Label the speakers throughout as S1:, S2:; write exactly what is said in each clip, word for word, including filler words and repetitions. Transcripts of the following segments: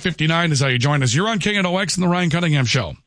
S1: fifty-nine is how you join us. You're on K N O X and the Ryan Cunningham Show.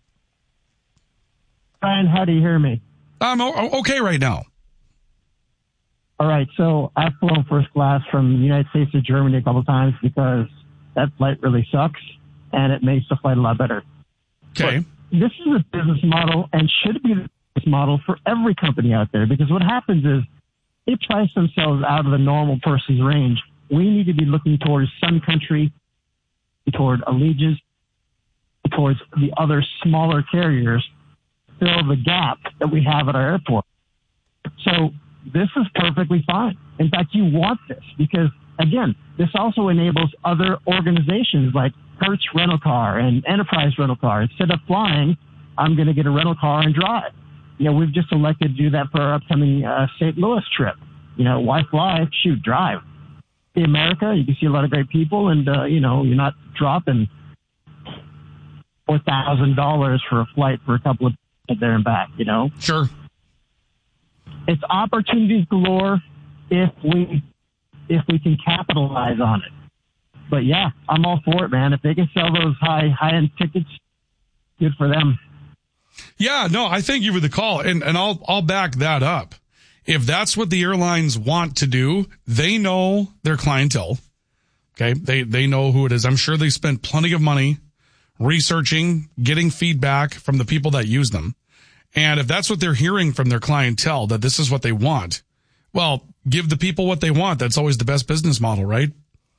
S2: Ryan, how do you hear me?
S1: I'm okay right now.
S2: All right, so I've flown first class from the United States to Germany a couple times because that flight really sucks, and it makes the flight a lot better.
S1: Okay.
S2: But this is a business model and should be the business model for every company out there, because what happens is they price themselves out of the normal person's range. We need to be looking towards Sun Country, toward Allegiant, towards the other smaller carriers, fill the gap that we have at our airport. So this is perfectly fine. In fact, you want this because, again, this also enables other organizations like Hertz Rental Car and Enterprise Rental Car. Instead of flying, I'm going to get a rental car and drive. You know, we've just elected to do that for our upcoming uh, Saint Louis trip. You know, why fly? Shoot, drive. In America, you can see a lot of great people, and, uh, you know, you're not dropping four thousand dollars for a flight for a couple of days there and back, you know?
S1: Sure.
S2: It's opportunities galore if we if we can capitalize on it. But yeah, I'm all for it, man. If they can sell those high high end tickets, good for them.
S1: Yeah, no, I thank you for the call, and and I'll I'll back that up. If that's what the airlines want to do, they know their clientele. Okay, they they know who it is. I'm sure they spent plenty of money researching, getting feedback from the people that use them. And if that's what they're hearing from their clientele, that this is what they want, well, give the people what they want. That's always the best business model, right?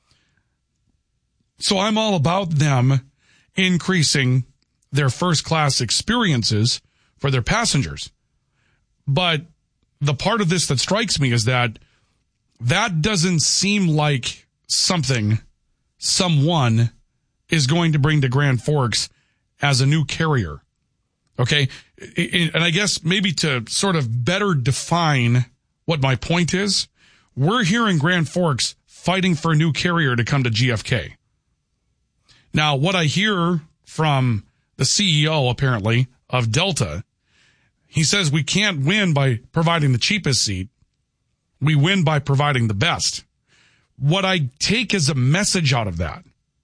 S1: So I'm all about them increasing their first class experiences for their passengers. But the part of this that strikes me is that that doesn't seem like something someone is going to bring to Grand Forks as a new carrier. Okay. And I guess maybe to sort of better define what my point is, we're here in Grand Forks fighting for a new carrier to come to G F K. Now, what I hear from the C E O, apparently, of Delta, he says we can't win by providing the cheapest seat. We win by providing the best. What I take as a message out of that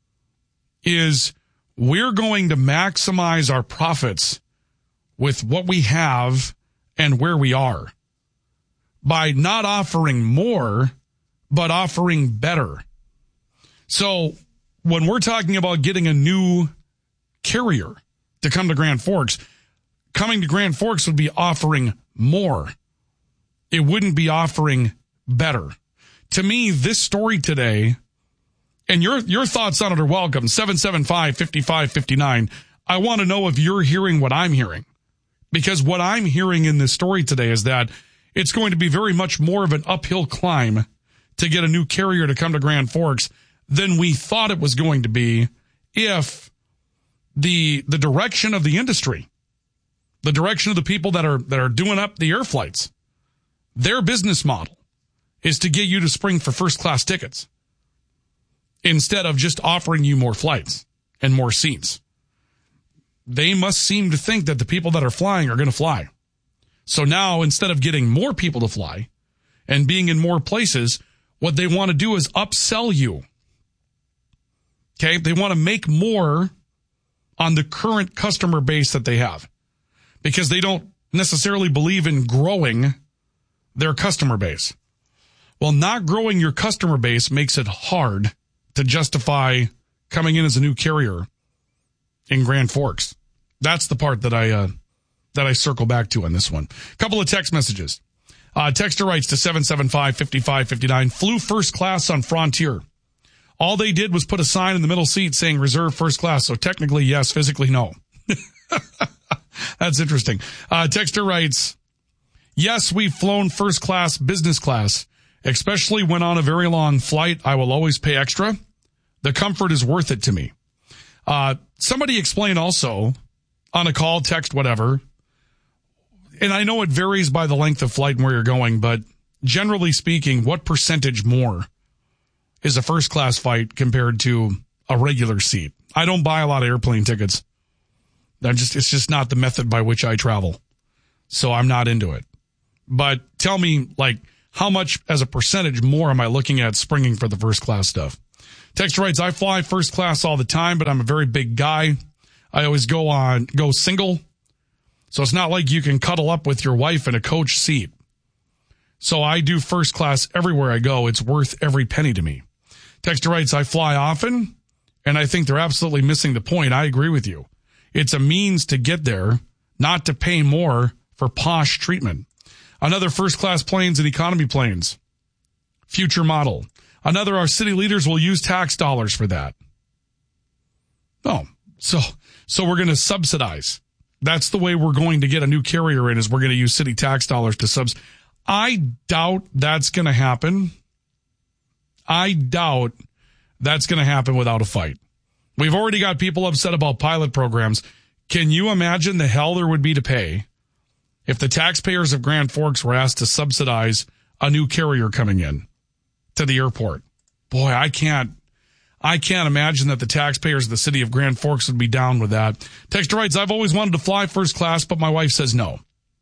S1: is we're going to maximize our profits with what we have and where we are by not offering more, but offering better. So when we're talking about getting a new carrier to come to Grand Forks, coming to Grand Forks would be offering more. It wouldn't be offering better. To me, this story today, and your your thoughts on it are welcome, seven seven five, five five five nine. I want to know if you're hearing what I'm hearing. Because what I'm hearing in this story today is that it's going to be very much more of an uphill climb to get a new carrier to come to Grand Forks than we thought it was going to be if the the direction of the industry, the direction of the people that are that are doing up the air flights, their business model is to get you to spring for first class tickets instead of just offering you more flights and more seats. They must seem to think that the people that are flying are going to fly. So now, instead of getting more people to fly and being in more places, what they want to do is upsell you. Okay? They want to make more on the current customer base that they have because they don't necessarily believe in growing their customer base. Well, not growing your customer base makes it hard to justify coming in as a new carrier in Grand Forks. That's the part that I uh, that I circle back to on this one. Couple of text messages. Uh, texter writes to seven seven five, five five five nine. Flew first class on Frontier. All they did was put a sign in the middle seat saying reserve first class. So technically, yes. Physically, no. That's interesting. Uh, texter writes, yes, we've flown first class, business class, especially when on a very long flight. I will always pay extra. The comfort is worth it to me. Uh, somebody explain also on a call, text, whatever. And I know it varies by the length of flight and where you're going, but generally speaking, what percentage more is a first class flight compared to a regular seat? I don't buy a lot of airplane tickets. I just, it's just not the method by which I travel. So I'm not into it. But tell me, like, how much as a percentage more am I looking at springing for the first class stuff? Texter writes, I fly first class all the time, but I'm a very big guy. I always go on, go single. So it's not like you can cuddle up with your wife in a coach seat. So I do first class everywhere I go. It's worth every penny to me. Texter writes, I fly often, and I think they're absolutely missing the point. I agree with you. It's a means to get there, not to pay more for posh treatment. Another first class planes and economy planes. Future model. Another, our city leaders will use tax dollars for that. Oh, so, so we're going to subsidize. That's the way we're going to get a new carrier in, is we're going to use city tax dollars to subs. I doubt that's going to happen. I doubt that's going to happen without a fight. We've already got people upset about pilot programs. Can you imagine the hell there would be to pay if the taxpayers of Grand Forks were asked to subsidize a new carrier coming in to the airport? Boy, I can't, I can't imagine that the taxpayers of the city of Grand Forks would be down with that. Texter writes, I've always wanted to fly first class, but my wife says no.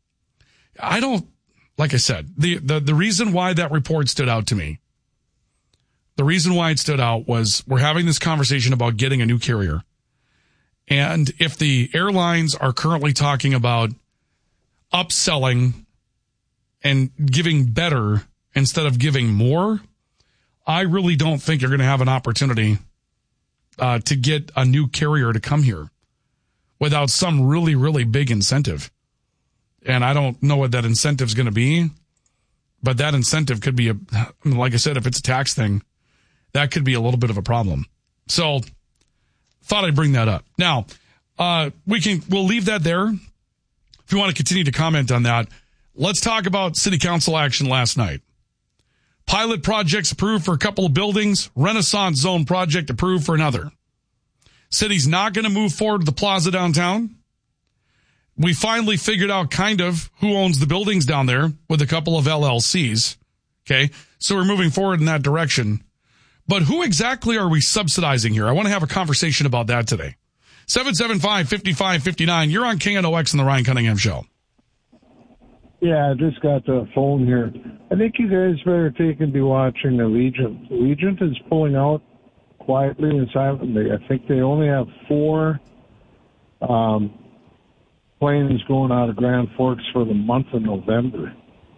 S1: I don't, like I said, the, the, the reason why that report stood out to me, the reason why it stood out was we're having this conversation about getting a new carrier. And if the airlines are currently talking about upselling and giving better instead of giving more, I really don't think you're going to have an opportunity uh, to get a new carrier to come here without some really, really big incentive. And I don't know what that incentive is going to be, but that incentive could be, a, like I said, if it's a tax thing, that could be a little bit of a problem. So thought I'd bring that up. Now, uh, we can, we'll leave that there. If you want to continue to comment on that, let's talk about city council action last night. Pilot projects approved for a couple of buildings. Renaissance Zone project approved for another. City's not going to move forward with the plaza downtown. We finally figured out kind of who owns the buildings down there with a couple of L L Cs. Okay. So we're moving forward in that direction. But who exactly are we subsidizing here? I want to have a conversation about that today. seven seven five, five five five nine. You're on K N O X and the Ryan Cunningham Show.
S3: Yeah, I just got the phone here. I think you guys better take and be watching Allegiant. Allegiant is pulling out quietly and silently. I think they only have four um, planes going out of Grand Forks for the month of November.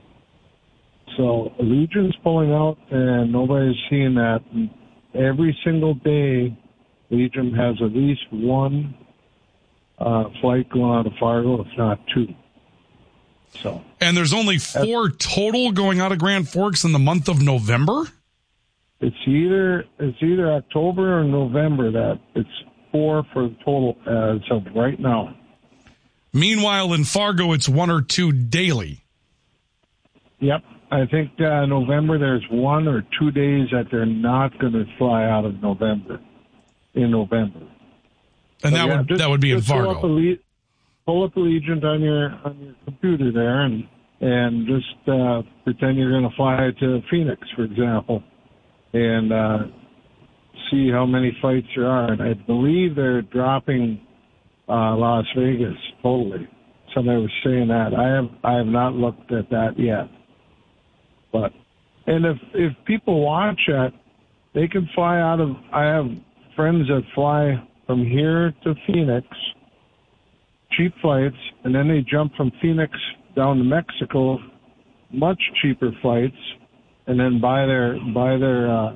S3: So Allegiant's pulling out, and nobody's seeing that. And every single day, Allegiant has at least one uh, flight going out of Fargo, if not two. So,
S1: and there's only four total going out of Grand Forks in the month of November?
S3: It's either it's either October or November. That it's four for the total as of right now.
S1: Meanwhile, in Fargo, it's one or two daily.
S3: Yep. I think uh, November there's one or two days that they're not going to fly out of November, in November.
S1: And
S3: so,
S1: that
S3: yeah,
S1: would
S3: just,
S1: that would be in Fargo.
S3: Pull up, Alle- pull up Allegiant on your on your computer there, and and just uh, pretend you're going to fly to Phoenix, for example, and uh, see how many flights there are. And I believe they're dropping uh, Las Vegas totally. Somebody was saying that. I have I have not looked at that yet. But and if if people watch it, they can fly out of. I have friends that fly from here to Phoenix, cheap flights, and then they jump from Phoenix down to Mexico, much cheaper flights, and then buy their buy their uh,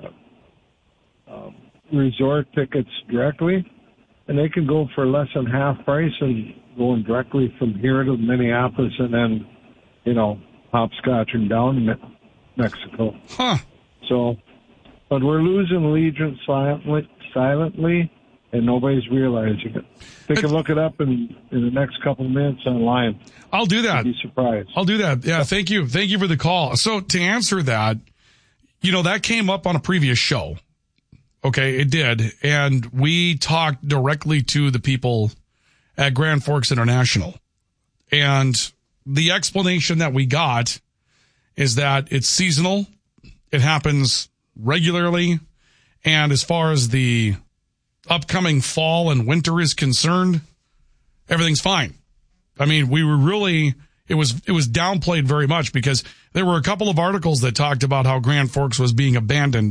S3: uh, resort tickets directly, and they can go for less than half price and going directly from here to Minneapolis, and then you know hopscotching down to Mexico.
S1: Huh.
S3: So, but we're losing Allegiant silently, silently, and nobody's realizing it. They can look it up in, in the next couple of minutes online.
S1: I'll do that.
S3: You'd be surprised.
S1: I'll do that. Yeah, thank you. Thank you for the call. So to answer that, you know, that came up on a previous show. Okay, it did. And we talked directly to the people at Grand Forks International. And the explanation that we got is that it's seasonal. It happens regularly. And as far as the upcoming fall and winter is concerned, everything's fine. I mean, we were really, it was, it was downplayed very much because there were a couple of articles that talked about how Grand Forks was being abandoned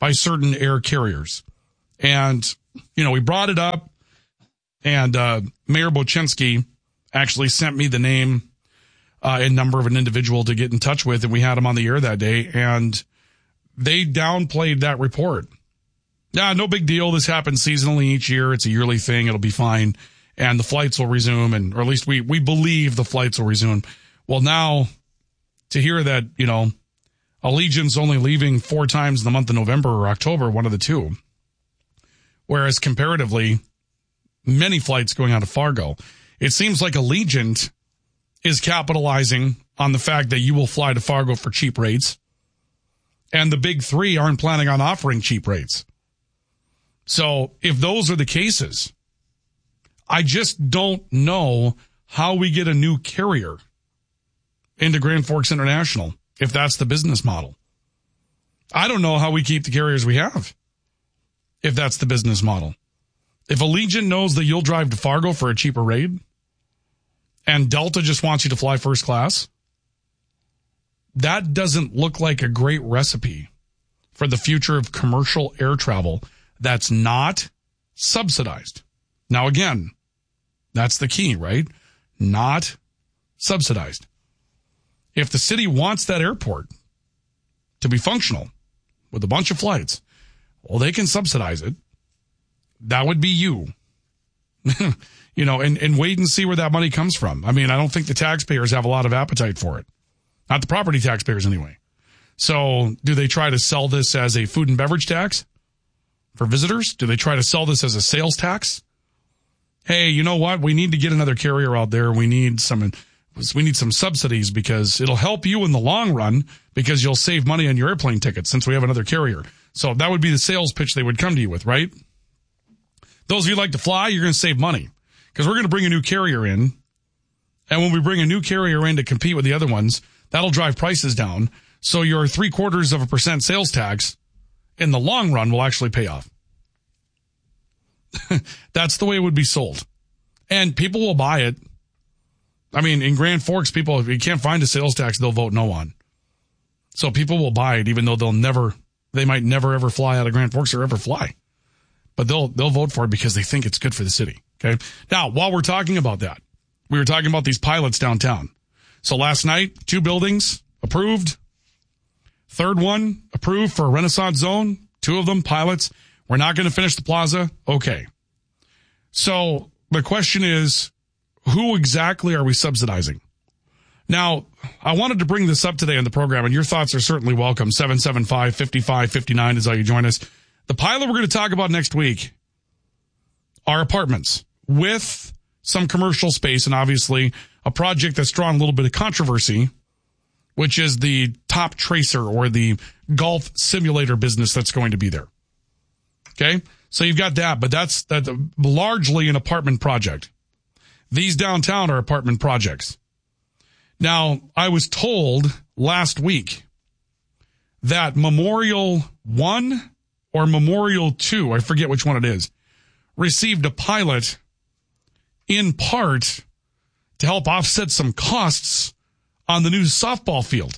S1: by certain air carriers. And, you know, we brought it up, and uh, Mayor Boczynski actually sent me the name uh, and number of an individual to get in touch with, and we had him on the air that day, and they downplayed that report. Yeah, no big deal. This happens seasonally each year. It's a yearly thing. It'll be fine. And the flights will resume, and or at least we, we believe the flights will resume. Well, now to hear that, you know, Allegiant's only leaving four times in the month of November or October, one of the two, whereas comparatively, many flights going out of Fargo. It seems like Allegiant is capitalizing on the fact that you will fly to Fargo for cheap rates, and the big three aren't planning on offering cheap rates. So if those are the cases, I just don't know how we get a new carrier into Grand Forks International if that's the business model. I don't know how we keep the carriers we have if that's the business model. If Allegiant knows that you'll drive to Fargo for a cheaper rate and Delta just wants you to fly first class, that doesn't look like a great recipe for the future of commercial air travel that's not subsidized. Now, again, that's the key, right? Not subsidized. If the city wants that airport to be functional with a bunch of flights, well, they can subsidize it. That would be you. You know, and, and wait and see where that money comes from. I mean, I don't think the taxpayers have a lot of appetite for it. Not the property taxpayers, anyway. So do they try to sell this as a food and beverage tax for visitors? Do they try to sell this as a sales tax? Hey, you know what? We need to get another carrier out there. We need some, we need some subsidies because it'll help you in the long run because you'll save money on your airplane tickets since we have another carrier. So that would be the sales pitch they would come to you with, right? Those of you who like to fly, you're going to save money because we're going to bring a new carrier in. And when we bring a new carrier in to compete with the other ones, that'll drive prices down. So your three quarters of a percent sales tax in the long run will actually pay off. That's the way it would be sold. And people will buy it. I mean, in Grand Forks, people, if you can't find a sales tax, they'll vote no on. So people will buy it even though they'll never, they might never ever fly out of Grand Forks or ever fly. But they'll, they'll vote for it because they think it's good for the city. Okay. Now, while we're talking about that, we were talking about these pilots downtown. So last night, two buildings approved. Third one approved for a Renaissance Zone. Two of them pilots. We're not going to finish the plaza. Okay. So the question is, who exactly are we subsidizing? Now, I wanted to bring this up today on the program, and your thoughts are certainly welcome. seven seven five, five five five nine is how you join us. The pilot we're going to talk about next week are apartments with some commercial space, and obviously a project that's drawn a little bit of controversy, which is the Top Tracer or the golf simulator business that's going to be there. Okay, so you've got that, but that's that largely an apartment project. These downtown are apartment projects. Now, I was told last week that Memorial One or Memorial Two, I forget which one it is, received a pilot in part to help offset some costs on the new softball field.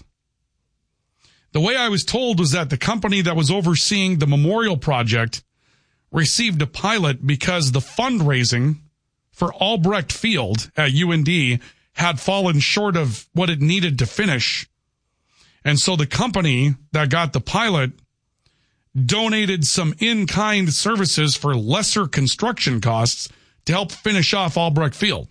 S1: The way I was told was that the company that was overseeing the memorial project received a pilot because the fundraising for Albrecht Field at U N D had fallen short of what it needed to finish. And so the company that got the pilot donated some in-kind services for lesser construction costs to help finish off Albrecht Field.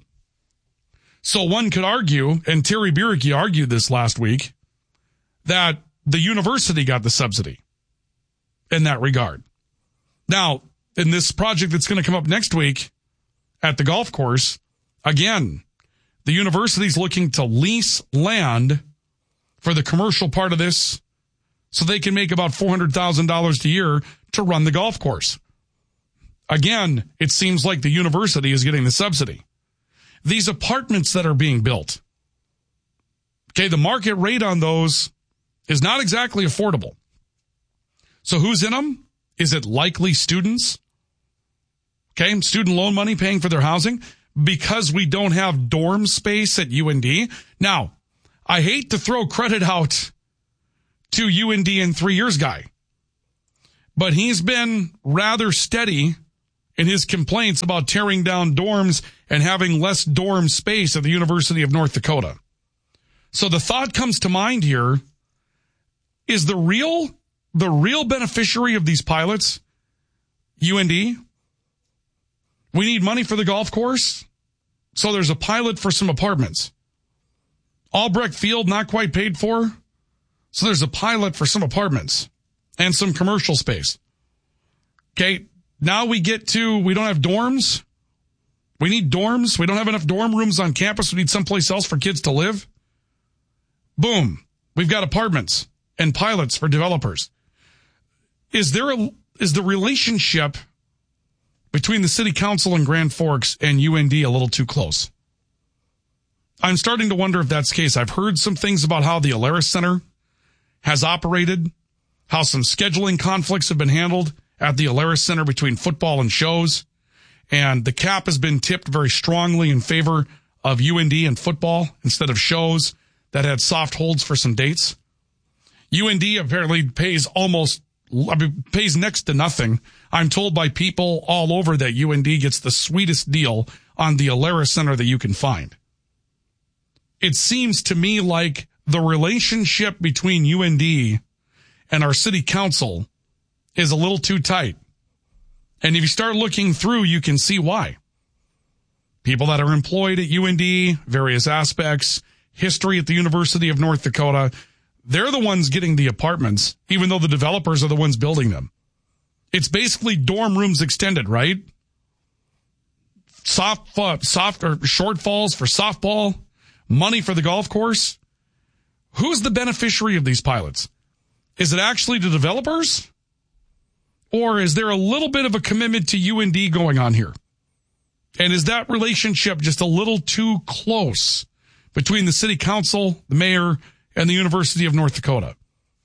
S1: So one could argue, and Terry Bierke argued this last week, that the university got the subsidy in that regard. Now, in this project that's going to come up next week at the golf course, again, the university's looking to lease land for the commercial part of this so they can make about four hundred thousand dollars a year to run the golf course. Again, it seems like the university is getting the subsidy. These apartments that are being built, okay, the market rate on those is not exactly affordable. So who's in them? Is it likely students? Okay, student loan money paying for their housing because we don't have dorm space at U N D. Now, I hate to throw credit out to U N D in three years guy but he's been rather steady in his complaints about tearing down dorms and having less dorm space at the University of North Dakota. So the thought comes to mind here, is the real, the real beneficiary of these pilots U N D? We need money for the golf course, so there's a pilot for some apartments. Albrecht Field not quite paid for, so there's a pilot for some apartments and some commercial space. Okay, now we get to, we don't have dorms. We need dorms. We don't have enough dorm rooms on campus. We need someplace else for kids to live. Boom. We've got apartments and pilots for developers. Is there a, is the relationship between the city council in Grand Forks and U N D a little too close? I'm starting to wonder if that's the case. I've heard some things about how the Alaris Center has operated, how some scheduling conflicts have been handled at the Alaris Center between football and shows, and the cap has been tipped very strongly in favor of U N D and football instead of shows that had soft holds for some dates. U N D apparently pays almost, I mean, pays next to nothing. I'm told by people all over that U N D gets the sweetest deal on the Alaris Center that you can find. It seems to me like the relationship between U N D and our city council is a little too tight. And if you start looking through, you can see why. People that are employed at U N D, various aspects, history at the University of North Dakota, they're the ones getting the apartments, even though the developers are the ones building them. It's basically dorm rooms extended, right? Soft, uh, soft or shortfalls for softball, money for the golf course. Who's the beneficiary of these pilots? Is it actually the developers? Or is there a little bit of a commitment to U N D going on here? And is that relationship just a little too close between the city council, the mayor, and the University of North Dakota?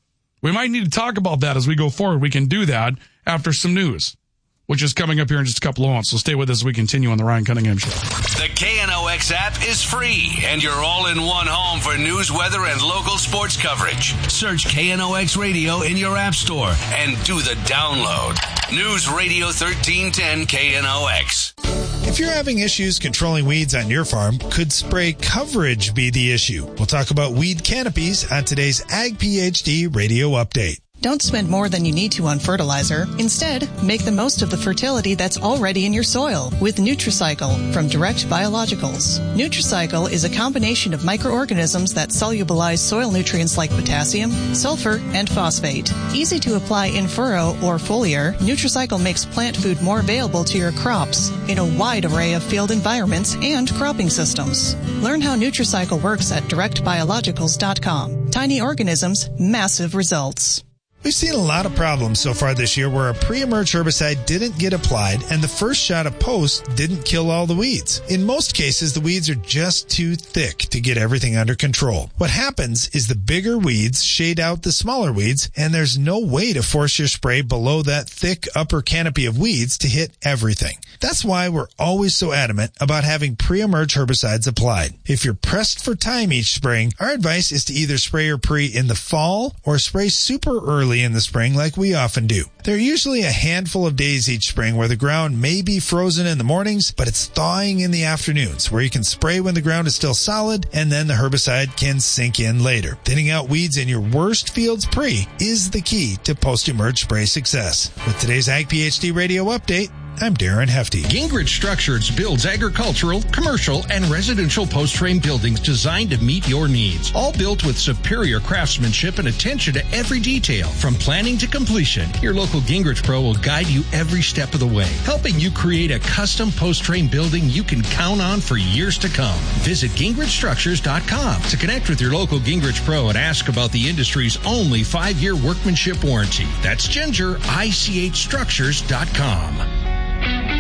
S1: We might need to talk about that as we go forward. We can do that after some news, which is coming up here in just a couple of months. So stay with us as we continue on the Ryan Cunningham Show.
S4: The K N O X app is free, and you're all in one home for news, weather, and local sports coverage. Search K N O X Radio in your app store and do the download. News Radio thirteen ten K N O X.
S5: If you're having issues controlling weeds on your farm, could spray coverage be the issue? We'll talk about weed canopies on today's Ag PhD Radio Update.
S6: Don't spend more than you need to on fertilizer. Instead, make the most of the fertility that's already in your soil with Nutricycle from Direct Biologicals. Nutricycle is a combination of microorganisms that solubilize soil nutrients like potassium, sulfur, and phosphate. Easy to apply in furrow or foliar, Nutricycle makes plant food more available to your crops in a wide array of field environments and cropping systems. Learn how Nutricycle works at direct biologicals dot com. Tiny organisms, massive results.
S5: We've seen a lot of problems so far this year where a pre-emerge herbicide didn't get applied and the first shot of Post didn't kill all the weeds. In most cases, the weeds are just too thick to get everything under control. What happens is the bigger weeds shade out the smaller weeds, and there's no way to force your spray below that thick upper canopy of weeds to hit everything. That's why we're always so adamant about having pre-emerge herbicides applied. If you're pressed for time each spring, our advice is to either spray your pre in the fall or spray super early in the spring like we often do. There are usually a handful of days each spring where the ground may be frozen in the mornings, but it's thawing in the afternoons, where you can spray when the ground is still solid, and then the herbicide can sink in later. Thinning out weeds in your worst fields pre is the key to post-emerge spray success. With today's Ag PhD Radio Update, I'm Darren Hefty.
S7: Gingrich Structures builds agricultural, commercial, and residential post-frame buildings designed to meet your needs. All built with superior craftsmanship and attention to every detail. From planning to completion, your local Gingrich Pro will guide you every step of the way, helping you create a custom post-frame building you can count on for years to come. Visit gingrich structures dot com to connect with your local Gingrich Pro and ask about the industry's only five-year workmanship warranty. That's ginger I C H structures dot com.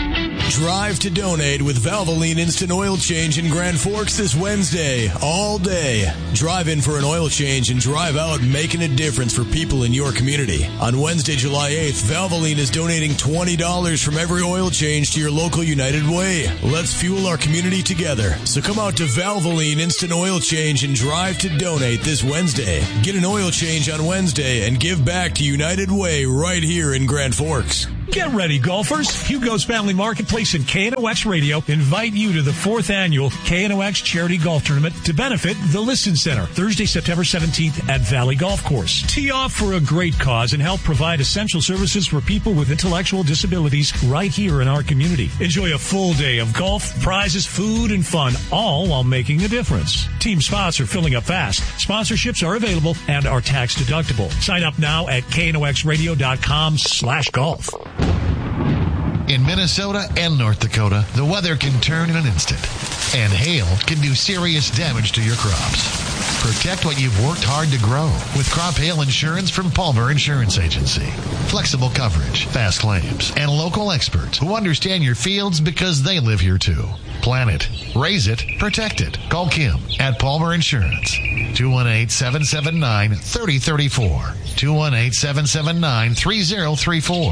S8: Drive to donate with Valvoline Instant Oil Change in Grand Forks this Wednesday, all day. Drive in for an oil change and drive out making a difference for people in your community. On Wednesday, July eighth, Valvoline is donating twenty dollars from every oil change to your local United Way. Let's fuel our community together. So come out to Valvoline Instant Oil Change and drive to donate this Wednesday. Get an oil change on Wednesday and give back to United Way right here in Grand Forks.
S9: Get ready, golfers. Hugo's Family Marketplace and K N O X Radio invite you to the fourth annual K N O X Charity Golf Tournament to benefit the Listen Center, Thursday, September seventeenth at Valley Golf Course. Tee off for a great cause and help provide essential services for people with intellectual disabilities right here in our community. Enjoy a full day of golf, prizes, food, and fun, all while making a difference. Team spots are filling up fast. Sponsorships are available and are tax deductible. Sign up now at K N O X radio dot com slash golf.
S10: In Minnesota and North Dakota, the weather can turn in an instant, and hail can do serious damage to your crops. Protect what you've worked hard to grow with crop hail insurance from Palmer Insurance Agency. Flexible coverage, fast claims, and local experts who understand your fields because they live here too. Plan it, raise it, protect it. Call Kim at Palmer Insurance. two one eight, seven seven nine, three zero three four. two one eight, seven seven nine, three zero three four.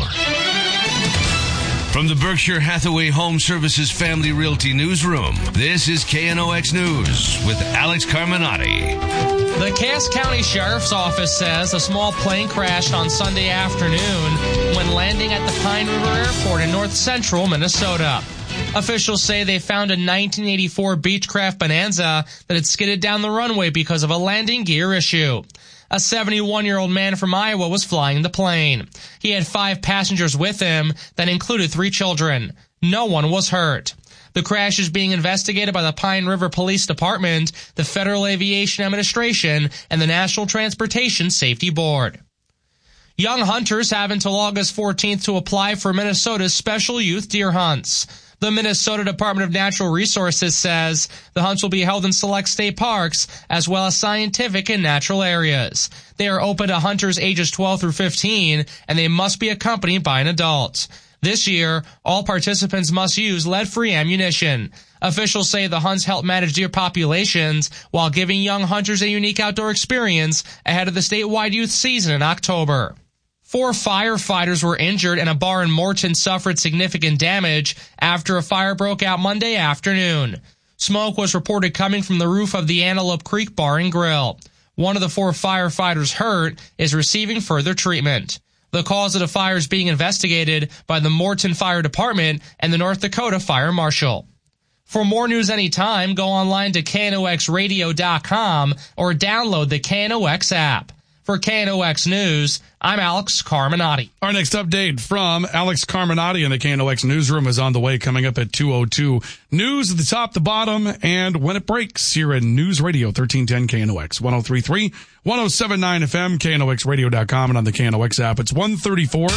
S4: From the Berkshire Hathaway Home Services Family Realty Newsroom, this is K N O X News with Alex Carminati.
S11: The Cass County Sheriff's Office says a small plane crashed on Sunday afternoon when landing at the Pine River Airport in north central Minnesota. Officials say they found a nineteen eighty-four Beechcraft Bonanza that had skidded down the runway because of a landing gear issue. A seventy-one-year-old man from Iowa was flying the plane. He had five passengers with him that included three children. No one was hurt. The crash is being investigated by the Pine River Police Department, the Federal Aviation Administration, and the National Transportation Safety Board. Young hunters have until August fourteenth to apply for Minnesota's special youth deer hunts. The Minnesota Department of Natural Resources says the hunts will be held in select state parks as well as scientific and natural areas. They are open to hunters ages twelve through fifteen, and they must be accompanied by an adult. This year, all participants must use lead-free ammunition. Officials say the hunts help manage deer populations while giving young hunters a unique outdoor experience ahead of the statewide youth season in October. Four firefighters were injured and a bar in Morton suffered significant damage after a fire broke out Monday afternoon. Smoke was reported coming from the roof of the Antelope Creek Bar and Grill. One of the four firefighters hurt is receiving further treatment. The cause of the fire is being investigated by the Morton Fire Department and the North Dakota Fire Marshal. For more news anytime, go online to K N O X radio dot com or download the K N O X app. For K N O X News, I'm Alex Carminati.
S1: Our next update from Alex Carminati in the K N O X newsroom is on the way, coming up at two oh two. News at the top, the bottom, and when it breaks here in News Radio thirteen ten K N O X, one oh three point three, one oh seven point nine F M, K N O X radio dot com, and on the K N O X app. It's one thirty-four.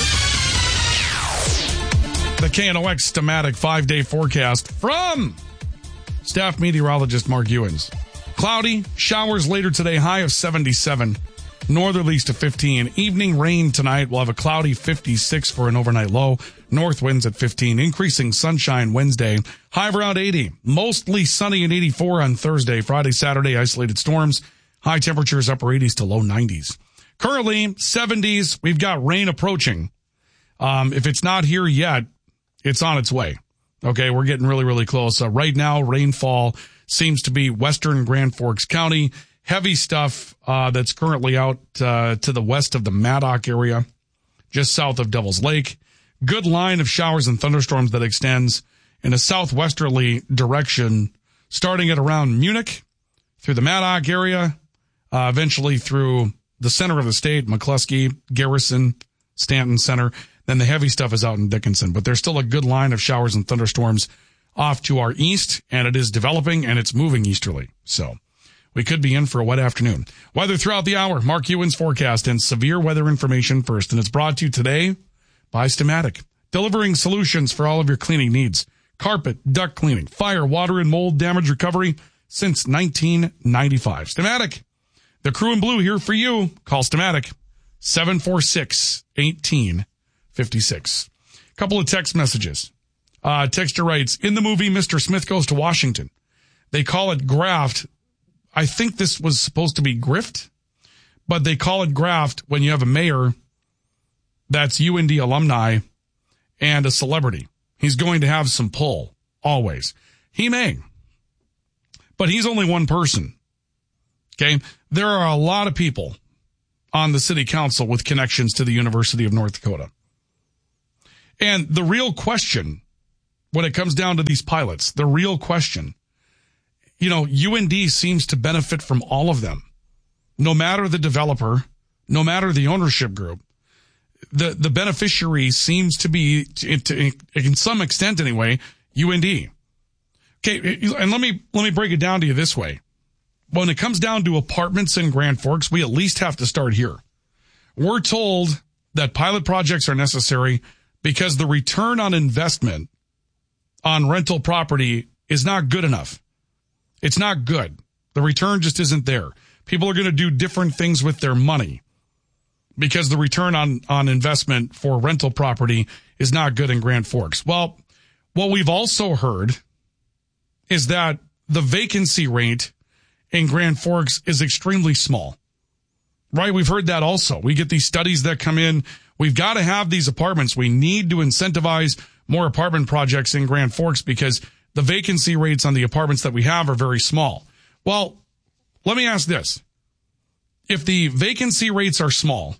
S1: The K N O X Stamatic five-day forecast from staff meteorologist Mark Ewens. Cloudy, showers later today, high of seventy-seven. Northerlies to fifteen. Evening rain tonight. We'll have a cloudy fifty-six for an overnight low. North winds at fifteen. Increasing sunshine Wednesday. High of around eighty. Mostly sunny and eighty-four on Thursday. Friday, Saturday, isolated storms. High temperatures upper eighties to low nineties. Currently, seventies. We've got rain approaching. Um, if it's not here yet, it's on its way. Okay, we're getting really, really close. Uh, right now, rainfall seems to be western Grand Forks County. Heavy stuff uh, that's currently out uh, to the west of the Maddock area, just south of Devil's Lake. Good line of showers and thunderstorms that extends in a southwesterly direction, starting at around Munich, through the Maddock area, uh, eventually through the center of the state, McCluskey, Garrison, Stanton Center. Then the heavy stuff is out in Dickinson. But there's still a good line of showers and thunderstorms off to our east, and it is developing, and it's moving easterly. So we could be in for a wet afternoon. Weather throughout the hour, Mark Ewens forecast and severe weather information first. And it's brought to you today by Stamatic, delivering solutions for all of your cleaning needs. Carpet, duct cleaning, fire, water, and mold damage recovery since nineteen ninety-five. Stamatic, the crew in blue here for you. Call Stamatic, seven four six, one eight five six. Couple of text messages. Uh, texter writes, in the movie Mister Smith Goes to Washington, they call it graft. I think this was supposed to be grift, but they call it graft when you have a mayor that's U N D alumni and a celebrity. He's going to have some pull, always. He may, but he's only one person. Okay? There are a lot of people on the city council with connections to the University of North Dakota. And the real question, when it comes down to these pilots, the real question, you know, U N D seems to benefit from all of them. No matter the developer, no matter the ownership group, the, the beneficiary seems to be, to, to, in some extent anyway, U N D. Okay, and let me, let me break it down to you this way. When it comes down to apartments in Grand Forks, we at least have to start here. We're told that pilot projects are necessary because the return on investment on rental property is not good enough. It's not good. The return just isn't there. People are going to do different things with their money because the return on, on investment for rental property is not good in Grand Forks. Well, what we've also heard is that the vacancy rate in Grand Forks is extremely small, right? We've heard that also. We get these studies that come in. We've got to have these apartments. We need to incentivize more apartment projects in Grand Forks because the vacancy rates on the apartments that we have are very small. Well, let me ask this. If the vacancy rates are small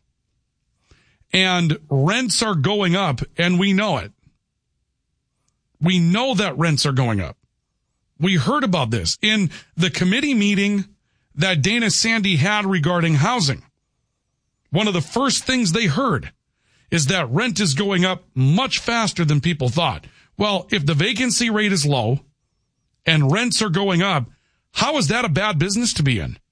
S1: and rents are going up, and we know it, we know that rents are going up. We heard about this in the committee meeting that Dana Sandy had regarding housing. One of the first things they heard is that rent is going up much faster than people thought. Well, if the vacancy rate is low and rents are going up, how is that a bad business to be in?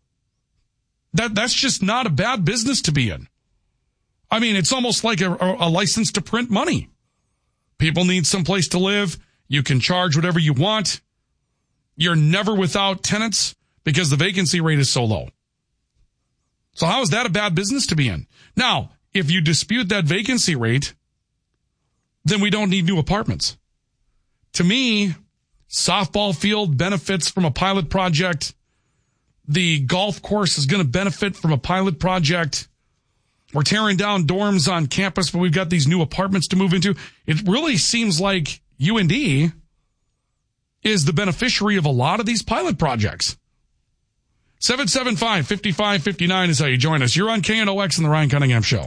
S1: That that's just not a bad business to be in. I mean, it's almost like a, a license to print money. People need someplace to live. You can charge whatever you want. You're never without tenants because the vacancy rate is so low. So how is that a bad business to be in? Now, if you dispute that vacancy rate, then we don't need new apartments. To me, softball field benefits from a pilot project. The golf course is going to benefit from a pilot project. We're tearing down dorms on campus, but we've got these new apartments to move into. It really seems like U N D is the beneficiary of a lot of these pilot projects. seven seven five, five five five nine is how you join us. You're on K N O X and the Ryan Cunningham Show.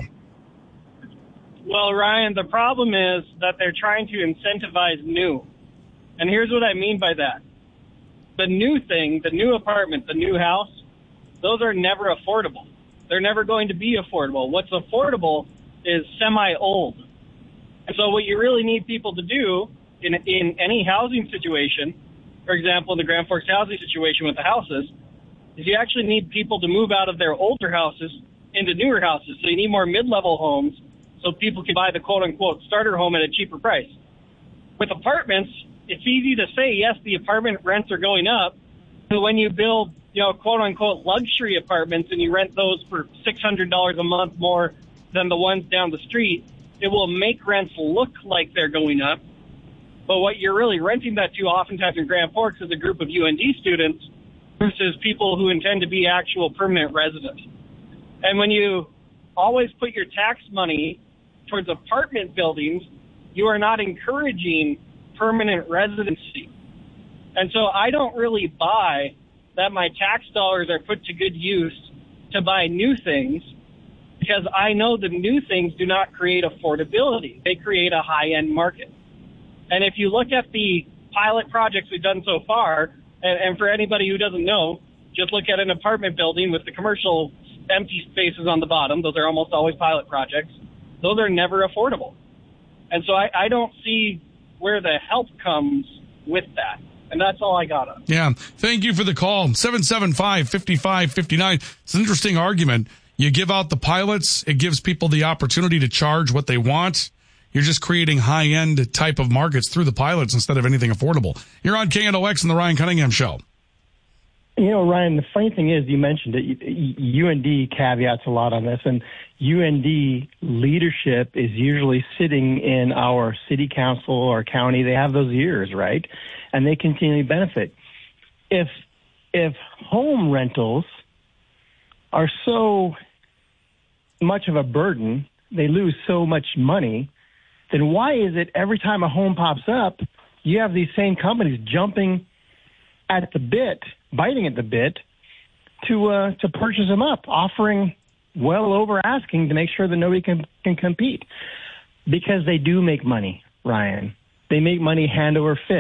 S12: Well, Ryan, the problem is that they're trying to incentivize new. And here's what I mean by that. The new thing, the new apartment, the new house, those are never affordable. They're never going to be affordable. What's affordable is semi-old. And so what you really need people to do in in any housing situation, for example, in the Grand Forks housing situation with the houses, is you actually need people to move out of their older houses into newer houses. So you need more mid-level homes so people can buy the quote-unquote starter home at a cheaper price. With apartments, it's easy to say, yes, the apartment rents are going up, but when you build, you know, quote-unquote luxury apartments and you rent those for six hundred dollars a month more than the ones down the street, it will make rents look like they're going up. But what you're really renting that to oftentimes in Grand Forks is a group of U N D students versus people who intend to be actual permanent residents. And when you always put your tax money towards apartment buildings, you are not encouraging permanent residency. And so I don't really buy that my tax dollars are put to good use to buy new things, because I know the new things do not create affordability. They create a high-end market. And if you look at the pilot projects we've done so far, and, and for anybody who doesn't know, just look at an apartment building with the commercial empty spaces on the bottom. Those are almost always pilot projects. Those are never affordable. And so I, I don't see where the help comes with that. And that's all I got on.
S1: Yeah. Thank you for the call. seven seven five, five five five nine. It's an interesting argument. You give out the pilots. It gives people the opportunity to charge what they want. You're just creating high-end type of markets through the pilots instead of anything affordable. You're on K N O X and the Ryan Cunningham Show.
S2: You know, Ryan, the funny thing is, you mentioned it, U N D caveats a lot on this, and U N D leadership is usually sitting in our city council or county. They have those ears, right? And they continually benefit. If if home rentals are so much of a burden, they lose so much money, then why is it every time a home pops up, you have these same companies jumping at the bit, biting at the bit, to uh, to purchase them up, offering well over asking to make sure that nobody can, can compete? Because they do make money, Ryan. They make money hand over fist.